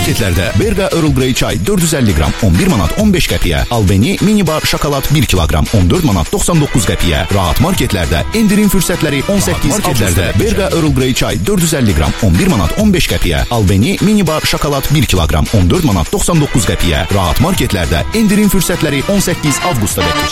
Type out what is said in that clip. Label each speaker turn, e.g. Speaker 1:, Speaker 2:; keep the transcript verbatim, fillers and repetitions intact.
Speaker 1: marketlərdə Berqa Earl Grey çay dörd yüz əlli qram on bir manat on beş qəpiyə, Alveni mini bar şokolad bir kiloqram on dörd manat doxsan doqquz qəpiyə, Rahat marketlərdə endirim fürsətləri on səkkiz marketlərdə Berqa Earl Grey çay dörd yüz əlli qram on bir manat on beş qəpiyə, Alveni mini bar şokolad bir kiloqram on dörd manat doxsan doqquz qəpiyə, Rahat marketlərdə endirim fürsətləri on səkkiz avqusta qədər.